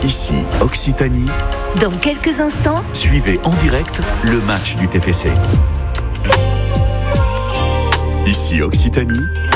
Ici Occitanie. Dans quelques instants, Suivez en direct le match du TFC. Ici Occitanie.